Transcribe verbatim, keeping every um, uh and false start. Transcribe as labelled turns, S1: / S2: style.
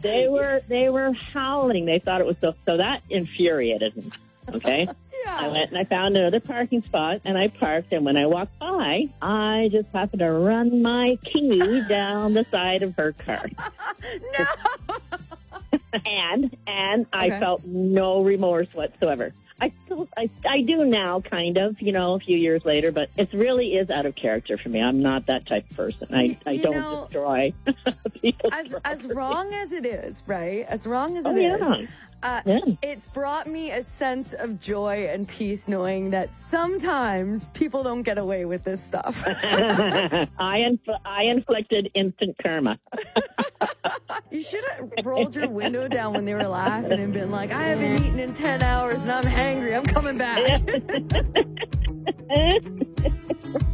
S1: They were they were howling. They thought it was so. So that infuriated me. Okay.
S2: Yeah.
S1: I went and I found another parking spot and I parked. And when I walked by, I just happened to run my key down the side of her car.
S2: No.
S1: and and I
S2: Okay.
S1: felt no remorse whatsoever. I still, I, I do now, kind of, you know, a few years later, but it really is out of character for me. I'm not that type of person. I, I
S2: You
S1: don't
S2: know,
S1: destroy people's
S2: As as
S1: property.
S2: wrong as it is, right? As wrong as
S1: Oh,
S2: it is,
S1: yeah.
S2: uh,
S1: Yeah.
S2: it's brought me a sense of joy and peace knowing that sometimes people don't get away with this stuff.
S1: I, inf- I inflicted instant karma.
S2: You should have rolled your window down when they were laughing and been like, I haven't eaten in ten hours and I'm hangry. I'm coming back.